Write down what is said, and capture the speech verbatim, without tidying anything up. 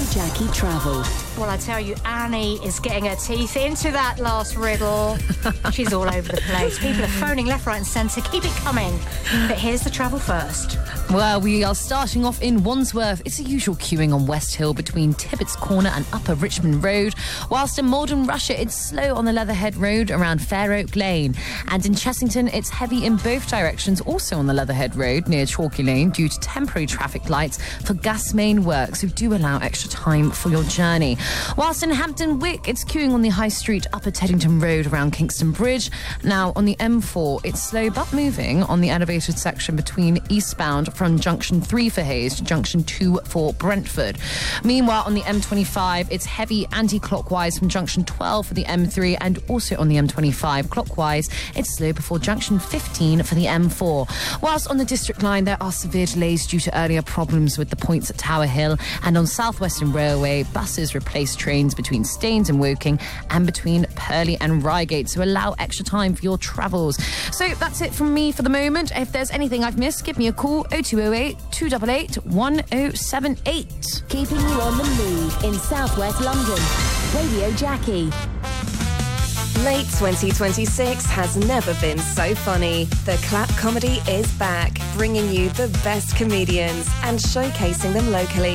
Jackie Travel. Well, I tell you, Annie is getting her teeth into that last riddle. She's all over the place. People are phoning left, right and centre. Keep it coming. But here's the travel first. Well, we are starting off in Wandsworth. It's the usual queuing on West Hill between Tibbetts Corner and Upper Richmond Road. Whilst in Malden, Russia, it's slow on the Leatherhead Road around Fair Oak Lane. And in Chessington, it's heavy in both directions, also on the Leatherhead Road near Chalky Lane due to temporary traffic lights for gas main work. So do allow extra time for your journey. Whilst in Hampton Wick, it's queuing on the High Street Upper Teddington Road around Kingston Bridge. Now on the M four, it's slow but moving on the elevated section between eastbound from junction three for Hayes to junction two for Brentford. Meanwhile, on the M twenty-five, it's heavy anti-clockwise from junction twelve for the M three, and also on the M twenty-five clockwise, it's slow before junction fifteen for the M four. Whilst on the District Line, there are severe delays due to earlier problems with the points at Tower Hill, and on South Western Railway, buses replace trains between Staines and Woking and between Purley and Reigate, so allow extra time for your travels. So that's it from me for the moment. If there's anything I've missed, give me a call, oh two oh eight, two eight eight, one oh seven eight. Keeping you on the move in southwest London. Radio Jackie. Late twenty twenty-six has never been so funny. The Clap Comedy is back, bringing you the best comedians and showcasing them locally.